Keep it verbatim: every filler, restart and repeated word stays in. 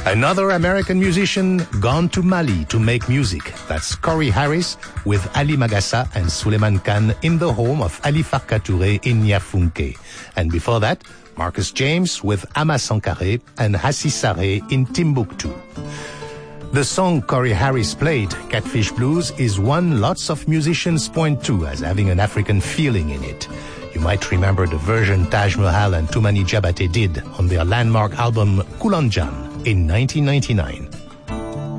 Another American musician gone to Mali to make music. That's Corey Harris with Ali Magassa and Suleiman Khan in the home of Ali Farka Touré in Yafunke. And before that, Marcus James with Ama Sankare and Hassi Saré in Timbuktu. The song Corey Harris played, Catfish Blues, is one lots of musicians point to as having an African feeling in it. You might remember the version Taj Mahal and Toumani Diabaté did on their landmark album Kulanjan in nineteen ninety-nine.